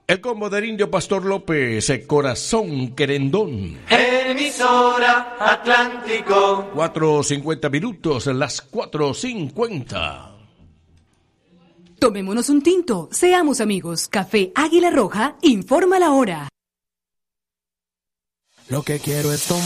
El combo del Indio Pastor López, Corazón Querendón. Emisora Atlántico. 4:50 minutos, las 4:50. Tomémonos un tinto, seamos amigos. Café Águila Roja informa la hora. Lo que quiero es tomar.